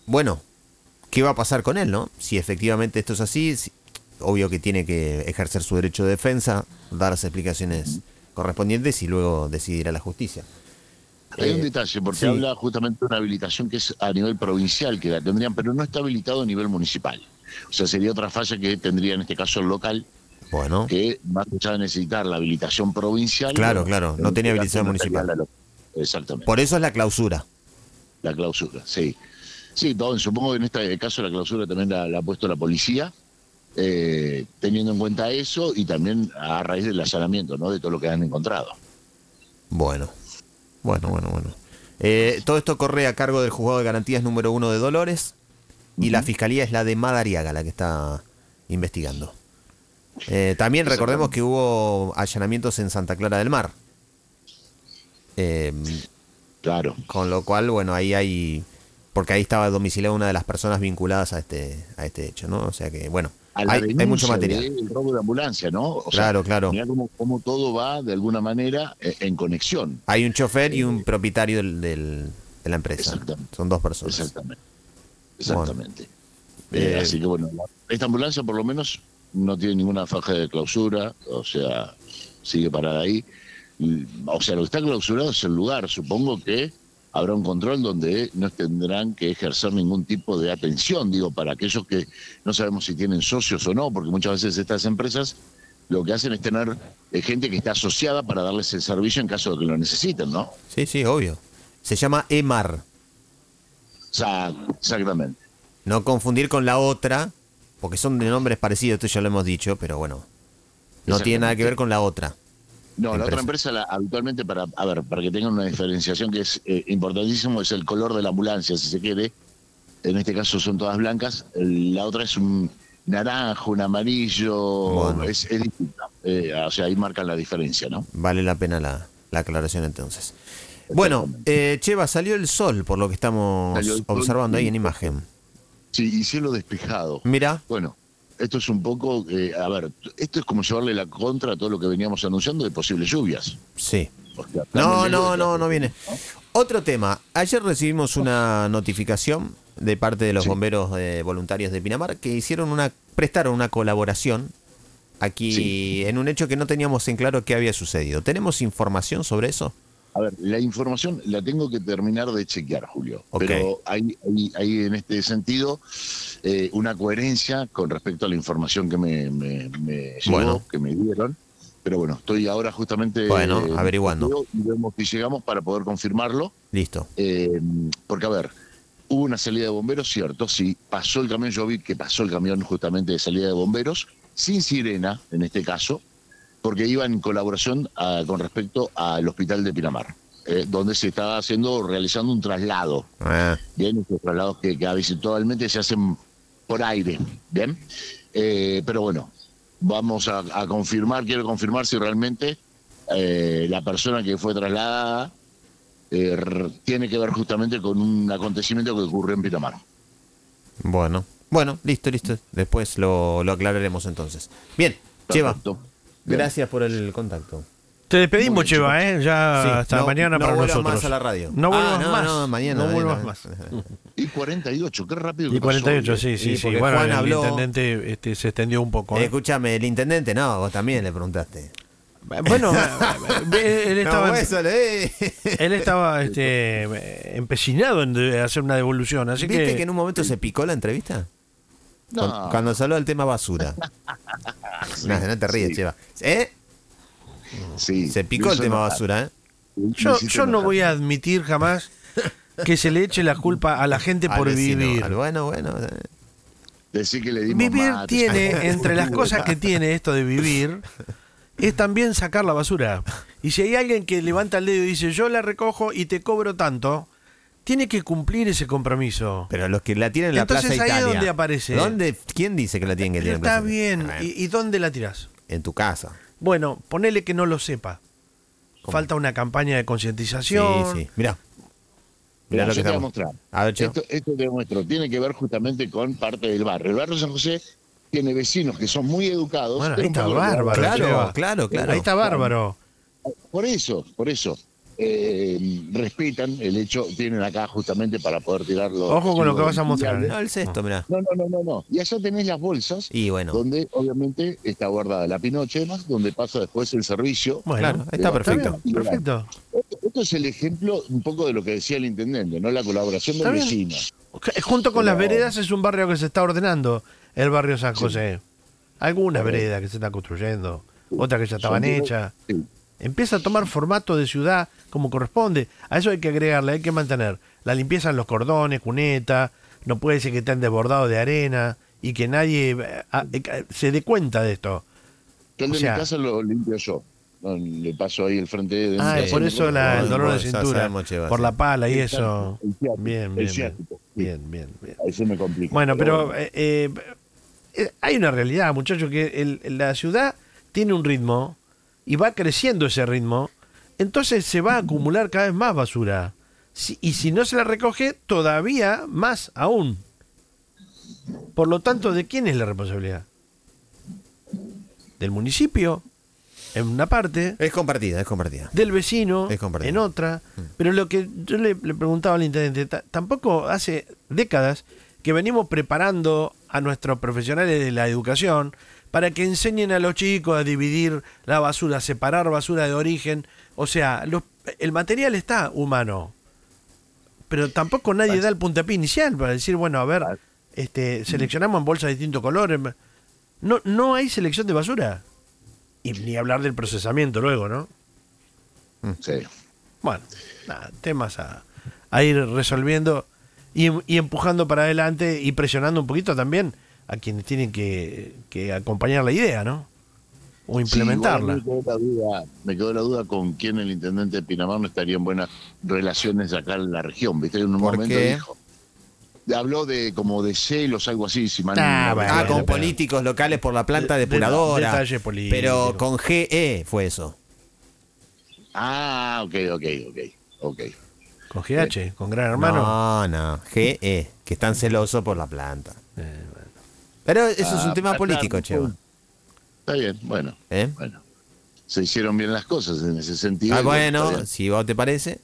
bueno, ¿qué va a pasar con él, no? Si efectivamente esto es así, obvio que tiene que ejercer su derecho de defensa, dar las explicaciones correspondientes y luego decidir a la justicia. Hay un detalle, porque sí. habla justamente de una habilitación que es a nivel provincial, que la tendrían, pero no está habilitado a nivel municipal. O sea, sería otra falla que tendría en este caso el local, Bueno, que más allá de necesitar la habilitación provincial. claro, bueno, claro, en no este tenía caso habilitación no estaría municipal. Exactamente. Por eso es la clausura. La clausura, sí. Sí, supongo que en este caso la clausura también la ha puesto la policía, teniendo en cuenta eso y también a raíz del allanamiento, ¿no? De todo lo que han encontrado. Bueno. Todo esto corre a cargo del juzgado de garantías número 1 de Dolores y la fiscalía es la de Madariaga la que está investigando. También recordemos que hubo allanamientos en Santa Clara del Mar. Claro. Con lo cual, bueno, ahí hay... Porque ahí estaba domiciliada una de las personas vinculadas a este hecho, ¿no? O sea que, bueno, hay mucho material. El robo de ambulancia, ¿no? O claro, sea, claro. Mira cómo todo va de alguna manera en conexión. Hay un chofer y un propietario de la empresa. Exactamente. Son dos personas. Exactamente. Bueno. Así que bueno, esta ambulancia por lo menos no tiene ninguna faja de clausura, o sea, sigue parada ahí. O sea, lo que está clausurado es el lugar. Supongo que habrá un control donde no tendrán que ejercer ningún tipo de atención, digo, para aquellos que no sabemos si tienen socios o no, porque muchas veces estas empresas lo que hacen es tener gente que está asociada para darles el servicio en caso de que lo necesiten, ¿no? Sí, obvio. Se llama EMAR. Exactamente. No confundir con la otra, porque son de nombres parecidos, esto ya lo hemos dicho, pero bueno, no tiene nada que ver con la otra. No, la otra empresa habitualmente, para que tengan una diferenciación que es importantísimo, es el color de la ambulancia, si se quiere. En este caso son todas blancas. La otra es un naranjo, un amarillo. Bueno. Es distinta. O sea, ahí marcan la diferencia, ¿no? Vale la pena la aclaración entonces. Bueno, Cheva, salió el sol, por lo que estamos observando ahí en imagen. Sí, y cielo despejado. Mira. Bueno. Esto es un poco, esto es como llevarle la contra a todo lo que veníamos anunciando de posibles lluvias. Sí. No viene. ¿No? Otro tema. Ayer recibimos una notificación de parte de los bomberos voluntarios de Pinamar que prestaron una colaboración aquí en un hecho que no teníamos en claro qué había sucedido. ¿Tenemos información sobre eso? A ver, la información la tengo que terminar de chequear, Julio. Okay. Pero hay en este sentido una coherencia con respecto a la información que me llegó, que me dieron. Pero bueno, estoy ahora justamente averiguando. Y vemos si llegamos para poder confirmarlo. Listo. Porque, a ver, hubo una salida de bomberos, cierto, sí, pasó el camión, yo vi que pasó el camión justamente de salida de bomberos, sin sirena, en este caso, porque iba en colaboración con respecto al hospital de Pinamar, donde se estaba realizando un traslado. Bien, estos traslados que habitualmente se hacen por aire, bien. Pero bueno, vamos a confirmar, quiero confirmar si realmente la persona que fue trasladada tiene que ver justamente con un acontecimiento que ocurrió en Pinamar. Bueno, listo. Después lo aclararemos entonces. Bien, Cheva. Gracias por el contacto. Te despedimos, Cheva, ya hasta mañana para nosotros. No vuelvas más a la radio. No vuelvas más. No, mañana. No vuelvas más. Y 48, qué rápido. Y 48, sí. Bueno, Juan habló, el intendente se extendió un poco. Escúchame, el intendente no, vos también le preguntaste. Bueno, él estaba empecinado en hacer una devolución, así ¿Viste que en un momento se picó la entrevista? No. Cuando se habló del tema basura. No te ríes, Cheva. Sí. Se picó el tema basura, ¿eh? Yo no voy a admitir jamás que se le eche la culpa a la gente por vivir. Bueno. Decir que le dimos vivir mates. Tiene, entre las cosas que tiene esto de vivir, es también sacar la basura. Y si hay alguien que levanta el dedo y dice, yo la recojo y te cobro tanto, tiene que cumplir ese compromiso. Pero los que la tienen en la Entonces, Plaza Italia. Entonces ahí es donde aparece. ¿Quién dice que la tienen que tener en Está Plaza bien. Italia? ¿Y dónde la tirás? En tu casa. Bueno, ponele que no lo sepa. ¿Cómo? Falta una campaña de concientización. Sí. Mirá Mirá, lo que yo te voy a estamos. mostrar. A ver, Esto te muestro. Tiene que ver justamente con parte del barrio. El barrio San José tiene vecinos que son muy educados. Bueno, ahí está bárbaro. Claro. Ahí está bárbaro. Por eso. respetan el hecho, tienen acá justamente para poder tirarlo. Ojo con lo que vas a mostrar. No, el cesto, mirá. No. Y allá tenés las bolsas, Y bueno. donde obviamente está guardada la pinoche más, donde pasa después el servicio. Bueno, Claro, está perfecto. bien, perfecto. Esto es el ejemplo un poco de lo que decía el intendente, ¿no? La colaboración del Está bien. vecino. Junto con Pero- las veredas es un barrio que se está ordenando, el barrio San Sí. José. Algunas Correcto. veredas que se están construyendo, otras que ya estaban Son- hechas. Sí. Empieza a tomar formato de ciudad como corresponde. A eso hay que agregarle, hay que mantener la limpieza en los cordones, cuneta, no puede ser que estén desbordados de arena y que nadie se dé cuenta de esto. Yo el de O sea- mi casa lo limpio yo. No, le paso ahí el frente de... Por eso el dolor de Ya cintura, sabemos, Cheva, por sí. la pala y eso. Exacto, el ciático, Bien, el bien, ciático, sí. bien. Ahí se me complica. Bueno, pero bueno. hay una realidad, muchachos, que la ciudad tiene un ritmo y va creciendo ese ritmo, entonces se va a acumular cada vez más basura. Y si no se la recoge, todavía más aún. Por lo tanto, ¿de quién es la responsabilidad? Del municipio, en una parte, Es compartida. del vecino Es compartido. en otra. Pero lo que yo le preguntaba al intendente, tampoco hace décadas que venimos preparando a nuestros profesionales de la educación para que enseñen a los chicos a dividir la basura, a separar basura de origen. O sea, el material está humano, pero tampoco nadie da el puntapié inicial para decir, bueno, a ver, seleccionamos en bolsas de distintos colores. No hay selección de basura. Y ni hablar del procesamiento luego, ¿no? Sí. Bueno, nada, temas a ir resolviendo y empujando para adelante y presionando un poquito también a quienes tienen que acompañar la idea, ¿no? O implementarla. Sí, igual me quedó la duda con quién el intendente de Pinamar no estaría en buenas relaciones acá en la región, ¿viste? En un ¿Por momento qué? dijo, habló de como de celos, algo así, si mal Ah, no bueno, recuerdo. Con pero- políticos locales por la planta depuradora. detalle político. Pero con GE fue eso. Ah, ok. Con GH, con Gran Hermano. No, GE, que están celosos por la planta. Pero eso es un tema político, Cheva. Está bien, bueno. ¿Eh? Bueno. Se hicieron bien las cosas en ese sentido. Ah, y está bueno, bien. si vos te parece.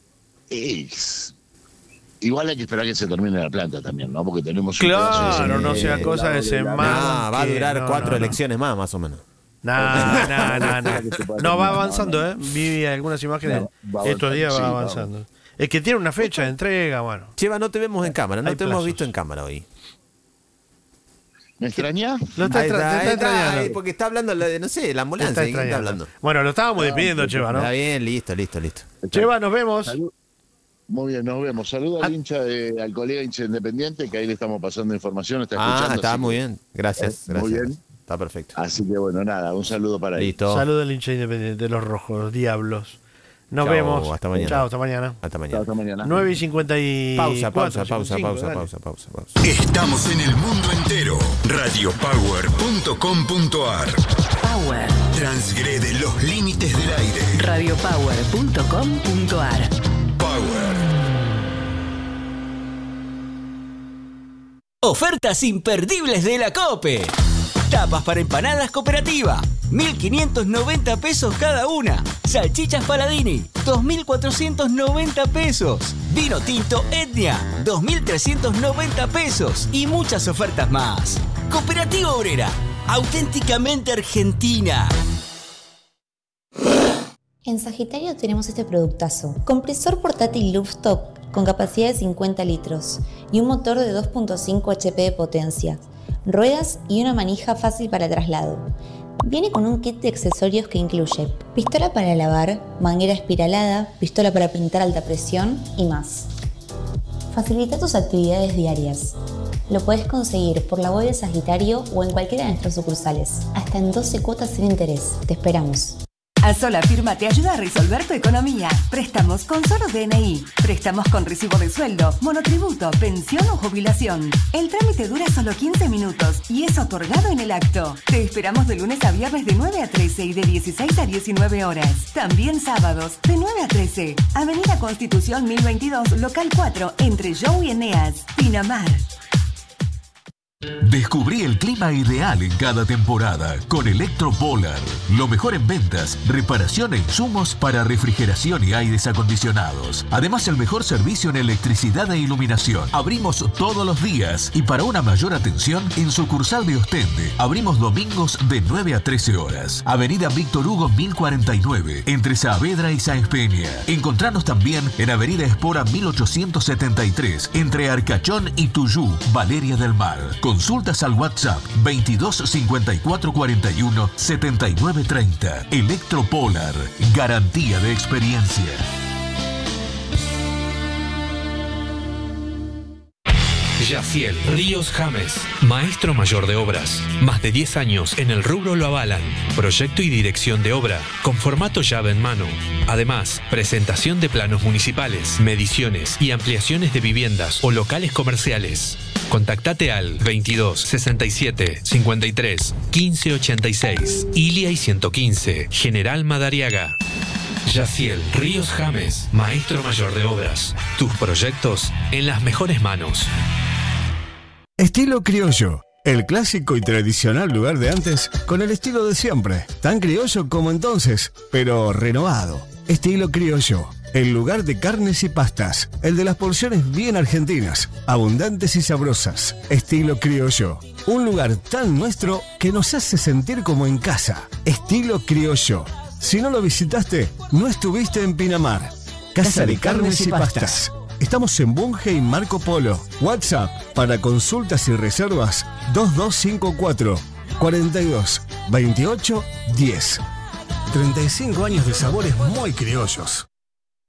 Igual hay que esperar que se termine la planta también, ¿no? Porque tenemos un Claro, pedazo de- no sea cosa de semana. No, va a que- durar no, 4 no. elecciones más o menos. No. No, va avanzando, ¿eh? Vi algunas imágenes Va estos días, avanzando, va sí, avanzando. Es que tiene una fecha de entrega, bueno. Cheva, no te vemos en cámara, no Hay te hemos plazos. visto en cámara hoy. ¿Me extrañá? Lo está, Ahí te está ahí extrañando. ahí, porque está hablando, no sé, la Te ambulancia. está ¿de quién está extrañando. hablando? Bueno, lo estábamos despidiendo, Cheva, ¿no? Está bien, listo. Cheva, nos vemos. Salud. Muy bien, nos vemos. Saludos al hincha, al colega hincha independiente, que ahí le estamos pasando información, está escuchando. Está así muy que- bien. Gracias. Muy bien. Está perfecto. Así que bueno, nada, un saludo para él. Listo. Saludos al hincha independiente de los rojos, los diablos. Nos Chao, vemos. hasta mañana. Chao, hasta mañana. Hasta Chao, mañana. hasta mañana. Pausa. 9:54. 55, dale. Pausa. Estamos en el mundo entero. Radiopower.com.ar. Power. Transgrede los límites del aire. Radiopower.com.ar. Power. Ofertas imperdibles de la COPE. Tapas para empanadas cooperativa, 1.590 pesos cada una. Salchichas Paladini, 2.490 pesos. Vino tinto Etnia, 2.390 pesos. Y muchas ofertas más. Cooperativa Obrera, auténticamente argentina. En Sagitario tenemos este productazo. Compresor portátil rooftop con capacidad de 50 litros y un motor de 2.5 HP de potencia. Ruedas y una manija fácil para traslado. Viene con un kit de accesorios que incluye pistola para lavar, manguera espiralada, pistola para pintar alta presión y más. Facilita tus actividades diarias. Lo puedes conseguir por la web de Sagitario o en cualquiera de nuestras sucursales. Hasta en 12 cuotas sin interés. Te esperamos. Asola Firma te ayuda a resolver tu economía. Préstamos con solo DNI. Préstamos con recibo de sueldo, monotributo, pensión o jubilación. El trámite dura solo 15 minutos y es otorgado en el acto. Te esperamos de lunes a viernes de 9 a 13 y de 16 a 19 horas. También sábados de 9 a 13. Avenida Constitución 1022, local 4, entre Jou y Eneas, Pinamar. Descubrí el clima ideal en cada temporada con Electropolar. Lo mejor en ventas, reparación e insumos para refrigeración y aires acondicionados. Además, el mejor servicio en electricidad e iluminación. Abrimos todos los días y para una mayor atención, en sucursal de Ostende. Abrimos domingos de 9 a 13 horas. Avenida Víctor Hugo 1049, entre Saavedra y Sáenz Peña. Encontranos también en Avenida Espora 1873, entre Arcachón y Tuyú, Valeria del Mar. Consultas al WhatsApp 22 54 41 79 30. Electropolar, garantía de experiencia. Yaciel Ríos James, maestro mayor de obras. Más de 10 años en el rubro lo avalan. Proyecto y dirección de obra, con formato llave en mano. Además, presentación de planos municipales, mediciones y ampliaciones de viviendas o locales comerciales. Contactate al 22 67 53 15 86. Ilia y 115, General Madariaga. Yaciel Ríos James, maestro mayor de obras. Tus proyectos en las mejores manos. Estilo criollo, el clásico y tradicional lugar de antes con el estilo de siempre, tan criollo como entonces, pero renovado. Estilo criollo, el lugar de carnes y pastas, el de las porciones bien argentinas, abundantes y sabrosas. Estilo criollo, un lugar tan nuestro que nos hace sentir como en casa. Estilo criollo. Si no lo visitaste, no estuviste en Pinamar. Casa de Carnes y Pastas. Estamos en Bunge y Marco Polo. WhatsApp para consultas y reservas 2254 42 28 10. 35 años de sabores muy criollos.